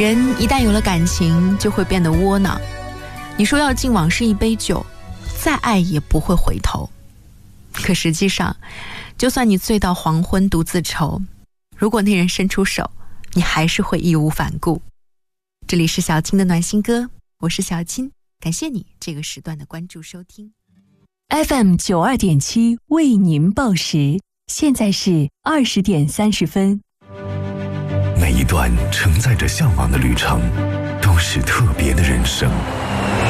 人一旦有了感情，就会变得窝囊。你说要敬往事一杯酒，再爱也不会回头。可实际上，就算你醉到黄昏独自愁，如果那人伸出手，你还是会义无反顾。这里是小青的暖心歌，我是小青，感谢你这个时段的关注收听。 FM 92.7为您报时，现在是20点30分。 每一段承载着向往的旅程，都是特别的人生。